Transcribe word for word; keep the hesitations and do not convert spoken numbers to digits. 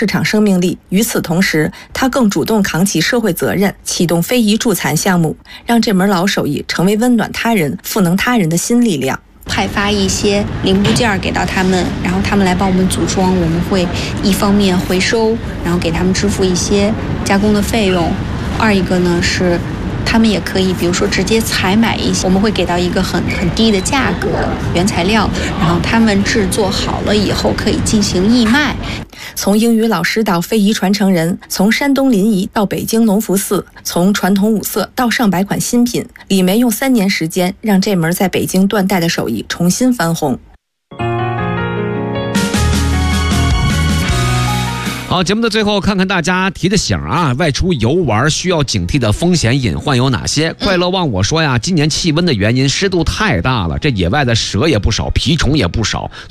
市场生命力。与此同时，他更主动扛起社会责任，启动非遗助残项目，让这门老手艺成为温暖他人、赋能他人的新力量。 派发一些零部件给到他们，然后他们来帮我们组装，我们会一方面回收，然后给他们支付一些加工的费用；二一个呢是他们也可以，比如说直接采买一些，我们会给到一个很很低的价格原材料，然后他们制作好了以后可以进行义卖。 从英语老师到非遗传承人，从山东临沂到北京隆福寺，从传统五色到上百款新品，李梅用三年时间让这门在北京断代的手艺重新翻红。 好，节目的最后看看大家提的醒啊，外出游玩需要警惕的风险隐患有哪些？快乐忘我说呀，今年气温的原因湿度太大了，这野外的蛇也不少，蜱虫也不少。